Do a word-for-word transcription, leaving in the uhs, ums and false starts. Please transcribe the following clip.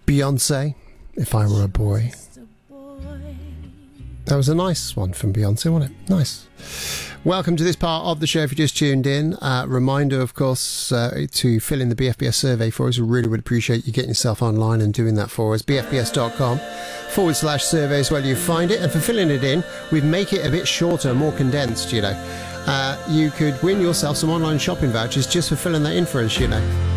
Beyonce, If I Were a Boy. That was a nice one from Beyonce, wasn't it? Nice. Welcome to this part of the show if you just tuned in. Uh, reminder, of course, uh, to fill in the B F B S survey for us. We really would appreciate you getting yourself online and doing that for us. b f b s dot com forward slash surveys where you find it. And for filling it in, we make it a bit shorter, more condensed, you know. Uh, you could win yourself some online shopping vouchers just for filling that in for us, you know.